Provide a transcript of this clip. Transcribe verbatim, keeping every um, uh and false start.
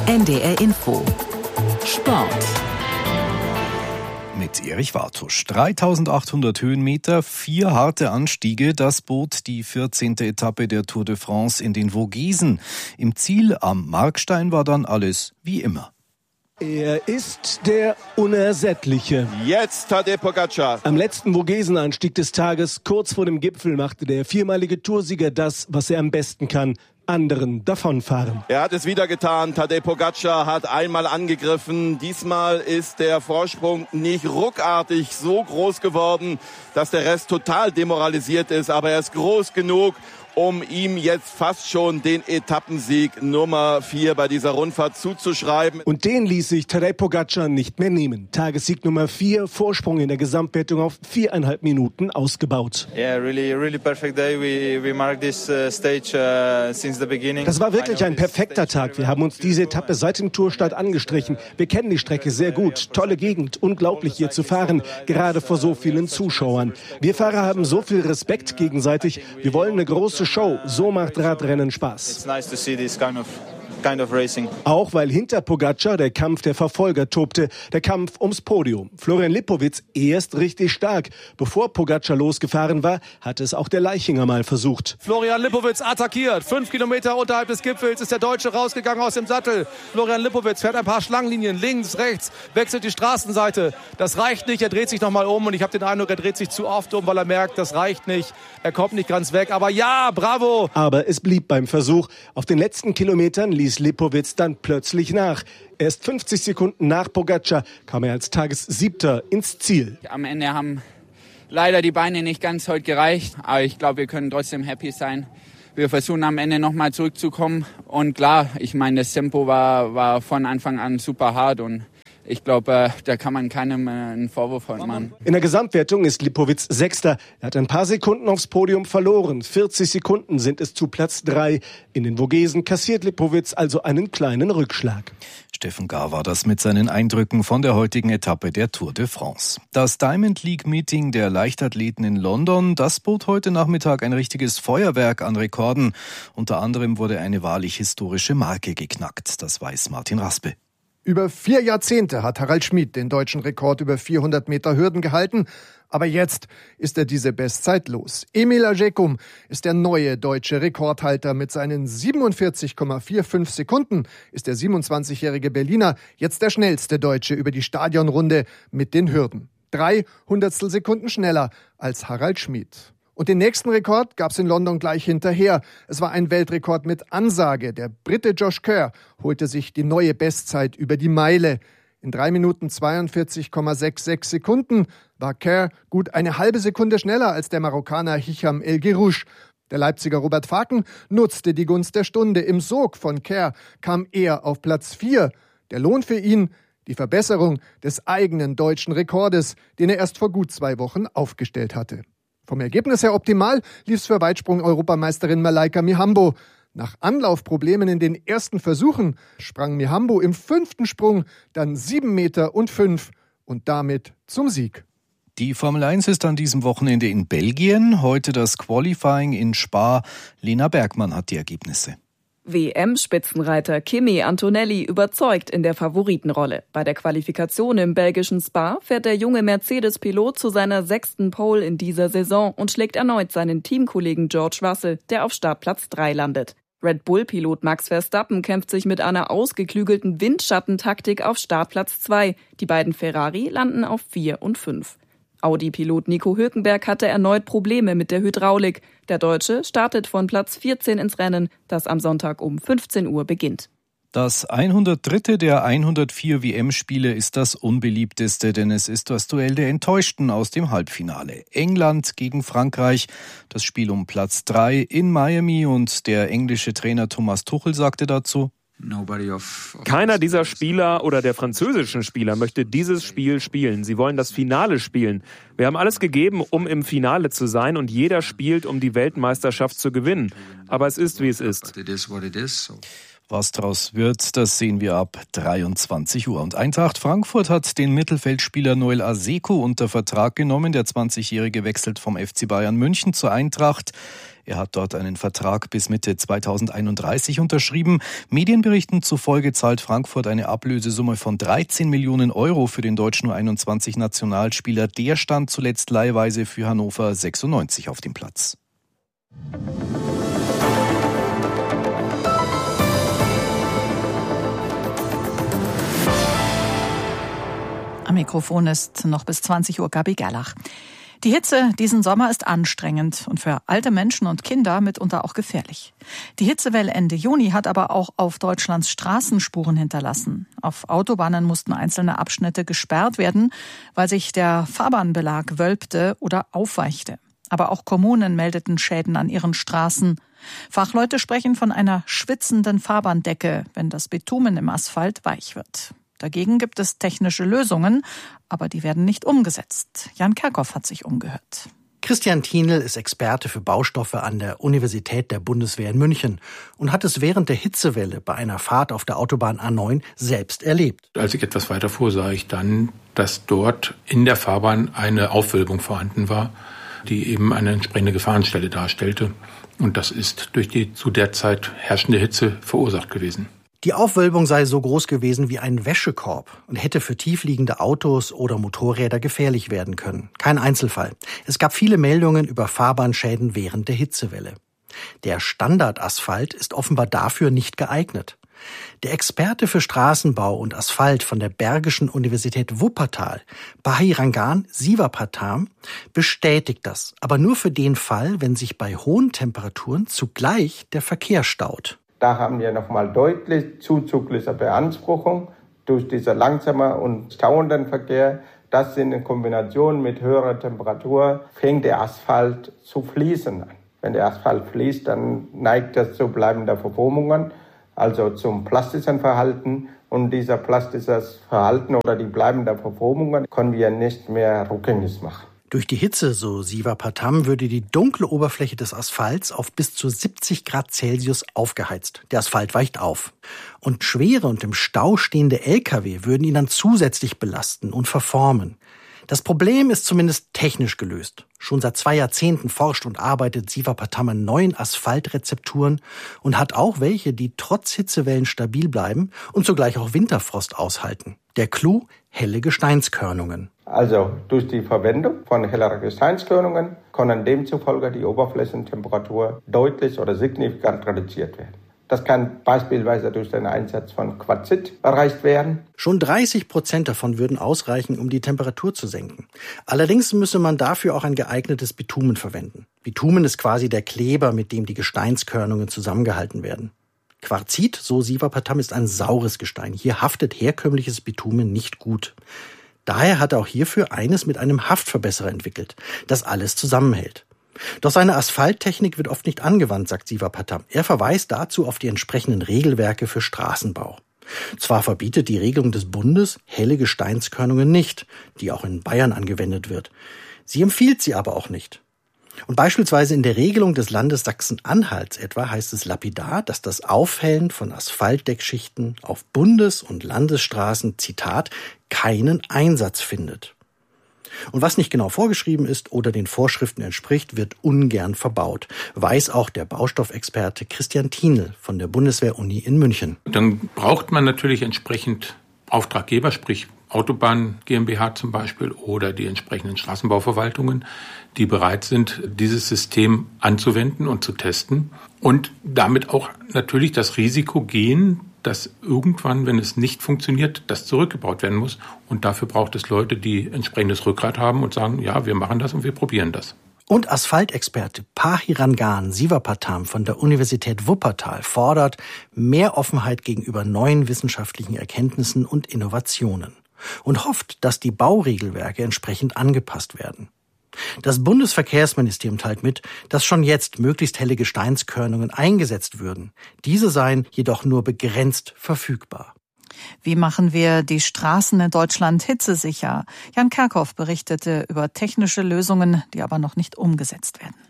N D R Info Sport mit Erich Wartusch. dreitausendachthundert Höhenmeter, vier harte Anstiege, das bot die vierzehnte Etappe der Tour de France in den Vogesen. Im Ziel am Markstein war dann alles wie immer. Er ist der Unersättliche. Jetzt Tadej Pogačar. Am letzten Vogesenanstieg des Tages, kurz vor dem Gipfel, machte der viermalige Toursieger das, was er am besten kann: anderen davonfahren. Er hat es wieder getan. Tadej Pogačar hat einmal angegriffen. Diesmal ist der Vorsprung nicht ruckartig so groß geworden, dass der Rest total demoralisiert ist. Aber er ist groß genug, um ihm jetzt fast schon den Etappensieg Nummer vier bei dieser Rundfahrt zuzuschreiben. Und den ließ sich Tadej Pogačar nicht mehr nehmen. Tagessieg Nummer vier, Vorsprung in der Gesamtwertung auf viereinhalb Minuten ausgebaut. Yeah, really, really perfect day. We we marked this uh, stage uh, since the beginning. Das war wirklich ein perfekter Tag. Wir haben uns diese Etappe seit dem Tourstart angestrichen. Wir kennen die Strecke sehr gut. Tolle Gegend, unglaublich hier zu fahren, gerade vor so vielen Zuschauern. Wir Fahrer haben so viel Respekt gegenseitig. Wir wollen eine große Show. So macht Radrennen Spaß. It's nice to see this kind of kind of racing. Auch weil hinter Pogačar der Kampf der Verfolger tobte, der Kampf ums Podium. Florian Lipowitz erst richtig stark. Bevor Pogačar losgefahren war, hatte es auch der Leichinger mal versucht. Florian Lipowitz attackiert. Fünf Kilometer unterhalb des Gipfels ist der Deutsche rausgegangen aus dem Sattel. Florian Lipowitz fährt ein paar Schlangenlinien links, rechts, wechselt die Straßenseite. Das reicht nicht, er dreht sich nochmal um und ich habe den Eindruck, er dreht sich zu oft um, weil er merkt, das reicht nicht. Er kommt nicht ganz weg, aber ja, bravo! Aber es blieb beim Versuch. Auf den letzten Kilometern ließ Lipowitz dann plötzlich nach. Erst fünfzig Sekunden nach Pogačar kam er als Tagessiebter ins Ziel. Am Ende haben leider die Beine nicht ganz heute gereicht, aber ich glaube, wir können trotzdem happy sein. Wir versuchen am Ende nochmal zurückzukommen und klar, ich meine, das Tempo war, war von Anfang an super hart und ich glaube, da kann man keinem einen Vorwurf heute machen. In der Gesamtwertung ist Lipowitz Sechster. Er hat ein paar Sekunden aufs Podium verloren. vierzig Sekunden sind es zu Platz drei. In den Vogesen kassiert Lipowitz also einen kleinen Rückschlag. Steffen Gahr war das mit seinen Eindrücken von der heutigen Etappe der Tour de France. Das Diamond League Meeting der Leichtathleten in London, das bot heute Nachmittag ein richtiges Feuerwerk an Rekorden. Unter anderem wurde eine wahrlich historische Marke geknackt. Das weiß Martin Raspe. Über vier Jahrzehnte hat Harald Schmid den deutschen Rekord über vierhundert Meter Hürden gehalten. Aber jetzt ist er diese Bestzeit los. Emil Ajekum ist der neue deutsche Rekordhalter. Mit seinen siebenundvierzig Komma fünfundvierzig Sekunden ist der siebenundzwanzigjährige Berliner jetzt der schnellste Deutsche über die Stadionrunde mit den Hürden. Drei Hundertstel Sekunden schneller als Harald Schmid. Und den nächsten Rekord gab es in London gleich hinterher. Es war ein Weltrekord mit Ansage. Der Brite Josh Kerr holte sich die neue Bestzeit über die Meile. In drei Minuten zweiundvierzig Komma sechsundsechzig Sekunden war Kerr gut eine halbe Sekunde schneller als der Marokkaner Hicham El Guerrouj. Der Leipziger Robert Faken nutzte die Gunst der Stunde. Im Sog von Kerr kam er auf Platz vier. Der Lohn für ihn: die Verbesserung des eigenen deutschen Rekordes, den er erst vor gut zwei Wochen aufgestellt hatte. Vom Ergebnis her optimal lief es für Weitsprung-Europameisterin Malaika Mihambo. Nach Anlaufproblemen in den ersten Versuchen sprang Mihambo im fünften Sprung dann sieben Meter und fünf und damit zum Sieg. Die Formel eins ist an diesem Wochenende in Belgien. Heute das Qualifying in Spa. Lena Bergmann hat die Ergebnisse. W M-Spitzenreiter Kimi Antonelli überzeugt in der Favoritenrolle. Bei der Qualifikation im belgischen Spa fährt der junge Mercedes-Pilot zu seiner sechsten Pole in dieser Saison und schlägt erneut seinen Teamkollegen George Russell, der auf Startplatz drei landet. Red Bull-Pilot Max Verstappen kämpft sich mit einer ausgeklügelten Windschattentaktik auf Startplatz zwei. Die beiden Ferrari landen auf vier und fünf. Audi-Pilot Nico Hülkenberg hatte erneut Probleme mit der Hydraulik. Der Deutsche startet von Platz vierzehn ins Rennen, das am Sonntag um fünfzehn Uhr beginnt. Das hundertdritte der hundertvier W M-Spiele ist das unbeliebteste, denn es ist das Duell der Enttäuschten aus dem Halbfinale. England gegen Frankreich, das Spiel um Platz drei in Miami, und der englische Trainer Thomas Tuchel sagte dazu: Keiner dieser Spieler oder der französischen Spieler möchte dieses Spiel spielen. Sie wollen das Finale spielen. Wir haben alles gegeben, um im Finale zu sein, und jeder spielt, um die Weltmeisterschaft zu gewinnen. Aber es ist, wie es ist. Was daraus wird, das sehen wir ab dreiundzwanzig Uhr. Und Eintracht Frankfurt hat den Mittelfeldspieler Noel Aseko unter Vertrag genommen. Der zwanzigjährige wechselt vom F C Bayern München zur Eintracht. Er hat dort einen Vertrag bis Mitte zweitausendeinunddreißig unterschrieben. Medienberichten zufolge zahlt Frankfurt eine Ablösesumme von dreizehn Millionen Euro für den deutschen U einundzwanzig-Nationalspieler. Der stand zuletzt leihweise für Hannover sechsundneunzig auf dem Platz. Am Mikrofon ist noch bis zwanzig Uhr Gabi Gerlach. Die Hitze diesen Sommer ist anstrengend und für alte Menschen und Kinder mitunter auch gefährlich. Die Hitzewelle Ende Juni hat aber auch auf Deutschlands Straßen Spuren hinterlassen. Auf Autobahnen mussten einzelne Abschnitte gesperrt werden, weil sich der Fahrbahnbelag wölbte oder aufweichte. Aber auch Kommunen meldeten Schäden an ihren Straßen. Fachleute sprechen von einer schwitzenden Fahrbahndecke, wenn das Bitumen im Asphalt weich wird. Dagegen gibt es technische Lösungen, aber die werden nicht umgesetzt. Jan Kerkhoff hat sich umgehört. Christian Thienl ist Experte für Baustoffe an der Universität der Bundeswehr in München und hat es während der Hitzewelle bei einer Fahrt auf der Autobahn A neun selbst erlebt. Als ich etwas weiter fuhr, sah ich dann, dass dort in der Fahrbahn eine Aufwölbung vorhanden war, die eben eine entsprechende Gefahrenstelle darstellte. Und das ist durch die zu der Zeit herrschende Hitze verursacht gewesen. Die Aufwölbung sei so groß gewesen wie ein Wäschekorb und hätte für tiefliegende Autos oder Motorräder gefährlich werden können. Kein Einzelfall. Es gab viele Meldungen über Fahrbahnschäden während der Hitzewelle. Der Standardasphalt ist offenbar dafür nicht geeignet. Der Experte für Straßenbau und Asphalt von der Bergischen Universität Wuppertal, Bahirangan Sivapatam, bestätigt das, aber nur für den Fall, wenn sich bei hohen Temperaturen zugleich der Verkehr staut. Da haben wir nochmal deutlich zuzügliche Beanspruchung durch diesen langsamen und stauenden Verkehr. Das in Kombination mit höherer Temperatur fängt der Asphalt zu fließen an. Wenn der Asphalt fließt, dann neigt das zu bleibenden Verformungen, also zum plastischen Verhalten. Und dieser plastisches Verhalten oder die bleibenden Verformungen können wir nicht mehr rückgängig machen. Durch die Hitze, so Sivapatam, würde die dunkle Oberfläche des Asphalts auf bis zu siebzig Grad Celsius aufgeheizt. Der Asphalt weicht auf. Und schwere und im Stau stehende L K W würden ihn dann zusätzlich belasten und verformen. Das Problem ist zumindest technisch gelöst. Schon seit zwei Jahrzehnten forscht und arbeitet Sivapatam an neuen Asphaltrezepturen und hat auch welche, die trotz Hitzewellen stabil bleiben und zugleich auch Winterfrost aushalten. Der Clou: helle Gesteinskörnungen. Also durch die Verwendung von helleren Gesteinskörnungen können demzufolge die Oberflächentemperatur deutlich oder signifikant reduziert werden. Das kann beispielsweise durch den Einsatz von Quarzit erreicht werden. Schon dreißig Prozent davon würden ausreichen, um die Temperatur zu senken. Allerdings müsse man dafür auch ein geeignetes Bitumen verwenden. Bitumen ist quasi der Kleber, mit dem die Gesteinskörnungen zusammengehalten werden. Quarzit, so Sivapatam, ist ein saures Gestein. Hier haftet herkömmliches Bitumen nicht gut. Daher hat er auch hierfür eines mit einem Haftverbesserer entwickelt, das alles zusammenhält. Doch seine Asphalttechnik wird oft nicht angewandt, sagt Sivapatam. Er verweist dazu auf die entsprechenden Regelwerke für Straßenbau. Zwar verbietet die Regelung des Bundes helle Gesteinskörnungen nicht, die auch in Bayern angewendet wird. Sie empfiehlt sie aber auch nicht. Und beispielsweise in der Regelung des Landes Sachsen-Anhalts etwa heißt es lapidar, dass das Aufhellen von Asphaltdeckschichten auf Bundes- und Landesstraßen, Zitat, keinen Einsatz findet. Und was nicht genau vorgeschrieben ist oder den Vorschriften entspricht, wird ungern verbaut, weiß auch der Baustoffexperte Christian Thienl von der Bundeswehr-Uni in München. Dann braucht man natürlich entsprechend Auftraggeber, sprich Autobahn GmbH zum Beispiel oder die entsprechenden Straßenbauverwaltungen, die bereit sind, dieses System anzuwenden und zu testen und damit auch natürlich das Risiko gehen, dass irgendwann, wenn es nicht funktioniert, das zurückgebaut werden muss. Und dafür braucht es Leute, die entsprechendes Rückgrat haben und sagen, ja, wir machen das und wir probieren das. Und Asphaltexperte Bahirangan Sivapatam von der Universität Wuppertal fordert mehr Offenheit gegenüber neuen wissenschaftlichen Erkenntnissen und Innovationen und hofft, dass die Bauregelwerke entsprechend angepasst werden. Das Bundesverkehrsministerium teilt mit, dass schon jetzt möglichst helle Gesteinskörnungen eingesetzt würden. Diese seien jedoch nur begrenzt verfügbar. Wie machen wir die Straßen in Deutschland hitzesicher? Jan Kerkhoff berichtete über technische Lösungen, die aber noch nicht umgesetzt werden.